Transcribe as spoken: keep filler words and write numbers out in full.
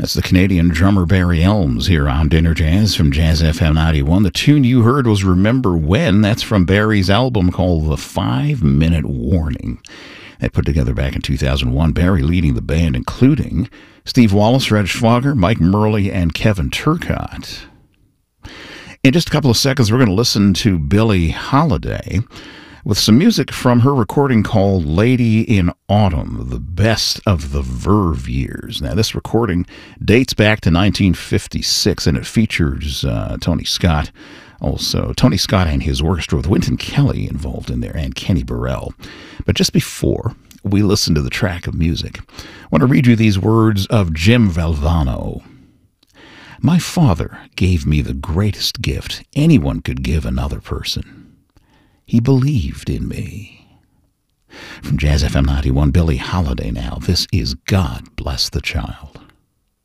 That's the Canadian drummer Barry Elmes here on Dinner Jazz from Jazz F M ninety-one. The tune you heard was Remember When. That's from Barry's album called The Five Minute Warning. That put together back in two thousand one. Barry leading the band, including Steve Wallace, Red Schwager, Mike Murley, and Kevin Turcotte. In just a couple of seconds, we're going to listen to Billie Holiday with some music from her recording called Lady in Autumn, the best of the Verve years. Now, this recording dates back to nineteen fifty-six, and it features uh, Tony Scott, also Tony Scott and his orchestra with Wynton Kelly involved in there, and Kenny Burrell. But just before we listen to the track of music, I want to read you these words of Jim Valvano. My father gave me the greatest gift anyone could give another person. He believed in me. From Jazz F M ninety-one, Billie Holiday now. This is God Bless the Child.